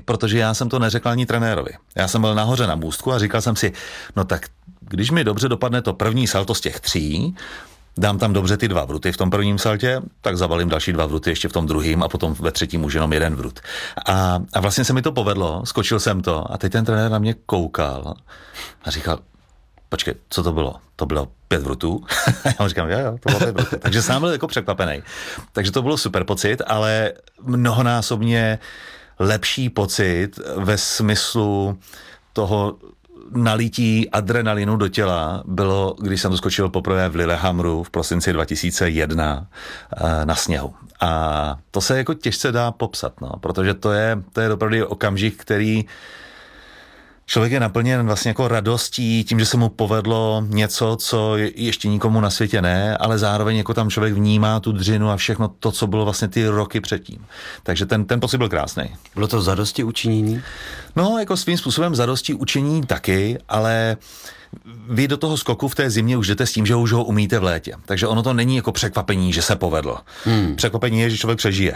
protože já jsem to neřekl ani trenérovi. Já jsem byl nahoře na můstku a říkal jsem si, no tak když mi dobře dopadne to první salto z těch 3, dám tam dobře ty 2 vruty v tom prvním saltě, tak zabalím další 2 vruty ještě v tom druhém a potom ve třetím už jenom 1 vrut. A vlastně se mi to povedlo, skočil jsem to a teď ten trenér na mě koukal a říkal, počkej, co to bylo? To bylo 5 vrutů? Já mu říkám, jo, to bylo 5 vrutů. Takže sám byl jako překvapený. Takže to bylo super pocit, ale mnohonásobně lepší pocit ve smyslu toho nalití adrenalinu do těla bylo, když jsem to skočil poprvé v Lillehammeru v prosinci 2001 na sněhu. A to se jako těžce dá popsat, no, protože to je opravdu okamžik, který člověk je naplněn vlastně jako radostí tím, že se mu povedlo něco, co ještě nikomu na světě ne, ale zároveň jako tam člověk vnímá tu dřinu a všechno to, co bylo vlastně ty roky předtím. Takže ten pocit byl krásný. Bylo to zadosti učinění? No, jako svým způsobem zadosti učinění taky, ale vy do toho skoku v té zimě už jdete s tím, že už ho umíte v létě. Takže ono to není jako překvapení, že se povedlo. Překvapení je, že člověk přežije.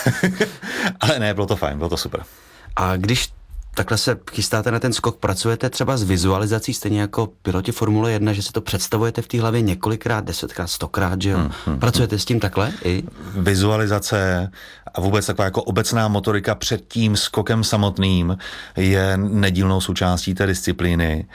Ale ne, bylo to fajn, bylo to super. A když takhle se chystáte na ten skok, pracujete třeba s vizualizací, stejně jako piloti Formule 1, že si to představujete v té hlavě několikrát, 10krát, 100krát, že jo? Pracujete s tím takhle i? Vizualizace a vůbec taková jako obecná motorika před tím skokem samotným je nedílnou součástí té disciplíny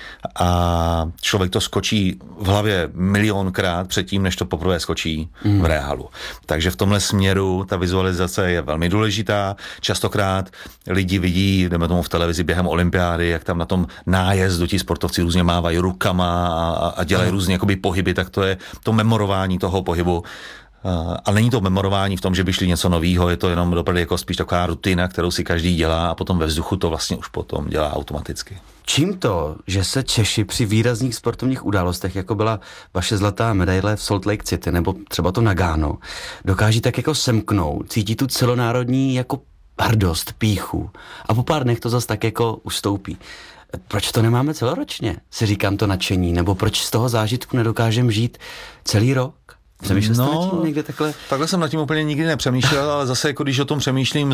a člověk to skočí v hlavě milionkrát předtím, než to poprvé skočí v reálu. Takže v tomhle směru ta vizualizace je velmi důležitá. Častokrát lidi vidí, jdeme tomu v televizi během olympiády, jak tam na tom nájezdu ti sportovci různě mávají rukama a dělají různě jakoby pohyby, tak to je to memorování toho pohybu. A není to memorování v tom, že by šli něco novýho, je to jenom opravdu jako spíš taková rutina, kterou si každý dělá a potom ve vzduchu to vlastně už potom dělá automaticky. Čím to, že se Češi při výrazných sportovních událostech, jako byla vaše zlatá medaile v Salt Lake City nebo třeba to Nagano, dokáží tak jako semknout, cítí tu celonárodní jako hrdost, pýchu a po pár dnech to zase tak jako ustoupí. Proč to nemáme celoročně, si říkám to nadšení, nebo proč z toho zážitku nedokážeme žít celý rok? Přemýšlel jste nad tím někde takhle? Takhle jsem nad tím úplně nikdy nepřemýšlel, ale zase jako když o tom přemýšlím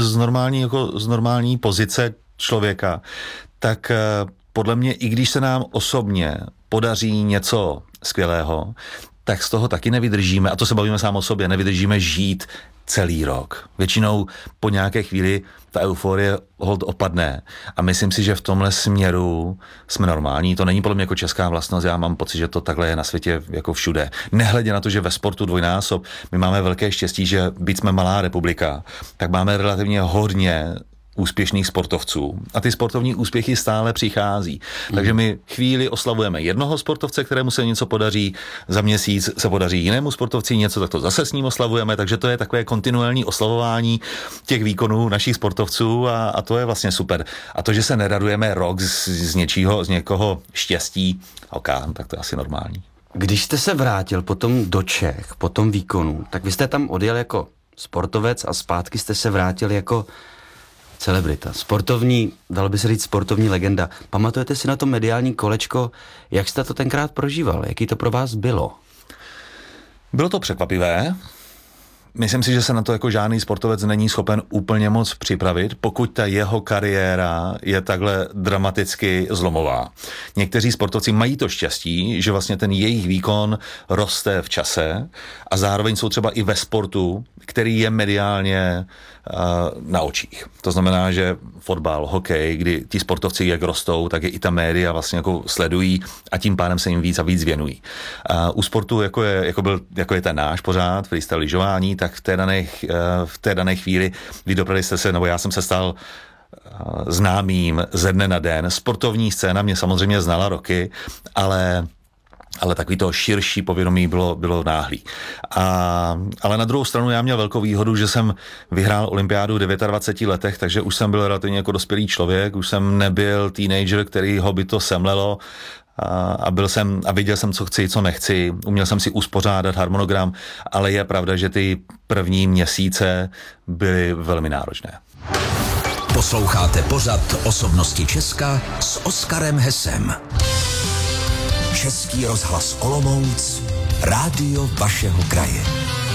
z normální pozice člověka, tak podle mě, i když se nám osobně podaří něco skvělého, tak z toho taky nevydržíme, a to se bavíme sám o sobě, nevydržíme žít celý rok. Většinou po nějaké chvíli ta euforie hold opadne a myslím si, že v tomhle směru jsme normální. To není podle mě jako česká vlastnost, já mám pocit, že to takhle je na světě jako všude. Nehledě na to, že ve sportu dvojnásob, my máme velké štěstí, že byť jsme malá republika, tak máme relativně hodně úspěšných sportovců. A ty sportovní úspěchy stále přichází. Takže my chvíli oslavujeme jednoho sportovce, kterému se něco podaří, za měsíc se podaří jinému sportovci něco, tak to zase s ním oslavujeme, takže to je takové kontinuální oslavování těch výkonů našich sportovců a to je vlastně super. A to, že se neradujeme rok z někoho štěstí, tak to je asi normální. Když jste se vrátil potom do Čech, po tom výkonu, tak vy jste tam odjel jako sportovec a zpátky jste se vrátil jako celebrita. Sportovní, dalo by se říct sportovní legenda. Pamatujete si na to mediální kolečko, jak jste to tenkrát prožíval? Jaký to pro vás bylo? Bylo to překvapivé. Myslím si, že se na to jako žádný sportovec není schopen úplně moc připravit, pokud ta jeho kariéra je takhle dramaticky zlomová. Někteří sportovci mají to štěstí, že vlastně ten jejich výkon roste v čase a zároveň jsou třeba i ve sportu, který je mediálně na očích. To znamená, že fotbal, hokej, kdy ti sportovci jak rostou, tak je i ta média vlastně jako sledují a tím pádem se jim víc a víc věnují. U sportu, jako je ten náš pořád, freestyle lyžování, tak v té dané chvíli, kdy dopravili jste se, nebo já jsem se stal známým ze dne na den. Sportovní scéna mě samozřejmě znala roky, ale takový to širší povědomí bylo náhlý. Ale na druhou stranu já měl velkou výhodu, že jsem vyhrál olympiádu v 29 letech, takže už jsem byl relativně jako dospělý člověk, už jsem nebyl teenager, který ho by to semlelo a viděl jsem, co chci, co nechci, uměl jsem si uspořádat harmonogram, ale je pravda, že ty první měsíce byly velmi náročné. Posloucháte pořad Osobnosti Česka s Oskarem Hesem. Český rozhlas Olomouc, rádio vašeho kraje.